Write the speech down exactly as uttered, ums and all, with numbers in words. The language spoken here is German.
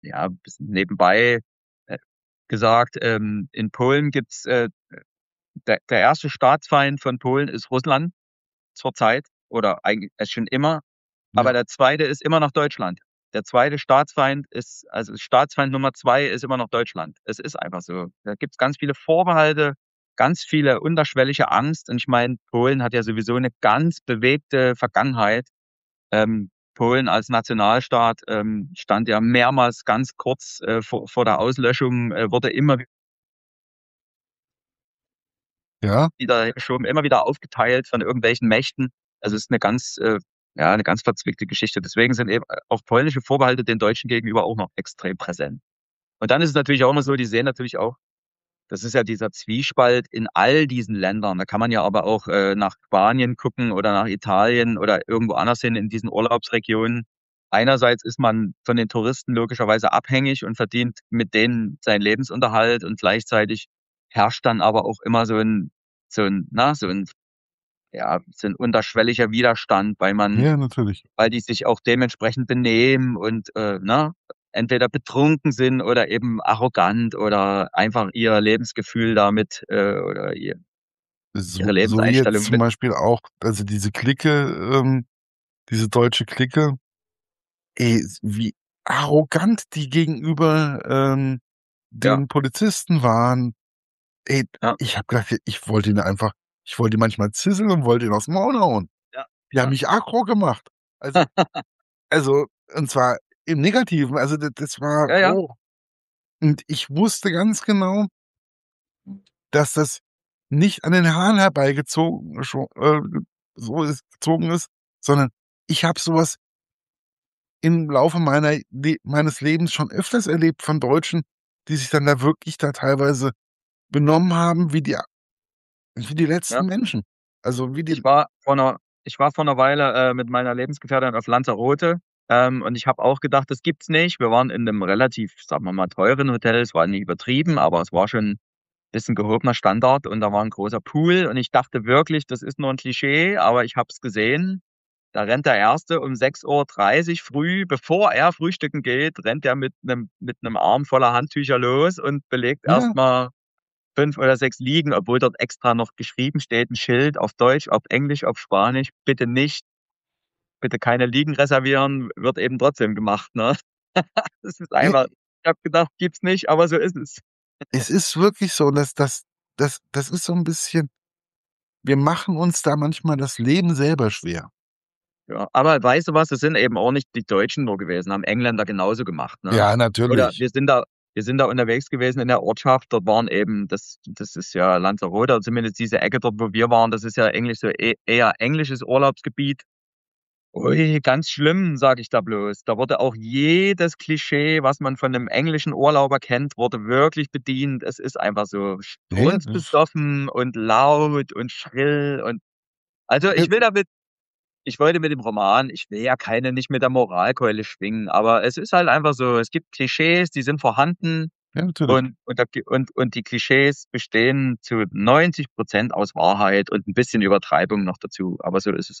ja, bisschen nebenbei äh, gesagt, ähm, in Polen gibt's äh, der, der erste Staatsfeind von Polen ist Russland zurzeit oder eigentlich äh, schon immer, aber Ja. der zweite ist immer noch Deutschland. Der zweite Staatsfeind ist, also Staatsfeind Nummer zwei ist immer noch Deutschland. Es ist einfach so. Da gibt's ganz viele Vorbehalte, ganz viele unterschwellige Angst. Und ich meine, Polen hat ja sowieso eine ganz bewegte Vergangenheit. Ähm, Polen als Nationalstaat ähm, stand ja mehrmals ganz kurz äh, vor, vor der Auslöschung, äh, wurde immer Ja, wieder schon immer wieder aufgeteilt von irgendwelchen Mächten. Also es ist eine ganz, äh, ja, eine ganz verzwickte Geschichte. Deswegen sind eben auch polnische Vorbehalte den Deutschen gegenüber auch noch extrem präsent. Und dann ist es natürlich auch immer so, die sehen natürlich auch, das ist ja dieser Zwiespalt in all diesen Ländern. Da kann man ja aber auch äh, nach Spanien gucken oder nach Italien oder irgendwo anders hin in diesen Urlaubsregionen. Einerseits ist man von den Touristen logischerweise abhängig und verdient mit denen seinen Lebensunterhalt und gleichzeitig herrscht dann aber auch immer so ein, so ein, na, so ein, ja, so ein unterschwelliger Widerstand, weil man, ja, natürlich. weil die sich auch dementsprechend benehmen und, äh, ne, entweder betrunken sind oder eben arrogant oder einfach ihr Lebensgefühl damit, äh, oder ihr, ihre So, so wie jetzt Lebenseinstellung zum mit, Beispiel auch, also diese Clique, ähm, diese deutsche Clique, ey, wie arrogant die gegenüber ähm, ja, den Polizisten waren. Ey, ja, ich habe gedacht, ich wollte ihn einfach, ich wollte ihn manchmal zisseln und wollte ihn aufs Maul hauen. ja, Die haben ja, mich aggro gemacht. Also, also, und zwar im Negativen. Also, das, das war, ja, ja, oh. Und ich wusste ganz genau, dass das nicht an den Haaren herbeigezogen scho äh, so ist gezogen ist, sondern ich habe so was im Laufe meiner Le meines Lebens schon öfters erlebt von Deutschen, die sich dann da wirklich da teilweise benommen haben wie die wie die ja. letzten Menschen. Also, wie Ich die war vor einer, ich war vor einer Weile äh, mit meiner Lebensgefährtin auf Lanzarote, ähm, und ich habe auch gedacht, das gibt's nicht. Wir waren in einem relativ, sagen wir mal, teuren Hotel. Es war nicht übertrieben, aber es war schon bisschen gehobener Standard und da war ein großer Pool und ich dachte wirklich, das ist nur ein Klischee, aber ich habe es gesehen. Da rennt der Erste um sechs Uhr dreißig früh, bevor er frühstücken geht, rennt er mit einem mit einem Arm voller Handtücher los und belegt ja, erstmal fünf oder sechs Liegen, obwohl dort extra noch geschrieben steht, ein Schild auf Deutsch, auf Englisch, auf Spanisch, bitte nicht, bitte keine Liegen reservieren, wird eben trotzdem gemacht, ne? Das ist ne, einfach, ich habe gedacht, gibt's nicht, aber so ist es. es ist wirklich so, dass das das das ist so 'n bisschen, wir machen uns da manchmal das Leben selber schwer. Ja, aber weißt du was? Es sind eben auch nicht die Deutschen nur gewesen, haben Engländer genauso gemacht, ne? Ja, Oder natürlich. wir sind da wir sind da unterwegs gewesen in der Ortschaft, dort waren eben das das ist ja Lanzarote, oder zumindest diese Ecke dort, wo wir waren, das ist ja eigentlich so e eher englisches Urlaubsgebiet. Ui, ganz schlimm, sage ich da bloß. Da wurde auch jedes Klischee, was man von 'nem englischen Urlauber kennt, wurde wirklich bedient. Es ist einfach so Ne, das strunzbesoffen und laut und schrill und also, ich will damit ich wollte mit dem Roman, ich will ja keine, nicht mit der Moralkeule schwingen, aber es ist halt einfach so, es gibt Klischees, die sind vorhanden ja, natürlich. und und da gi und und die Klischees bestehen zu neunzig Prozent aus Wahrheit und 'n bisschen Übertreibung noch dazu, aber so ist es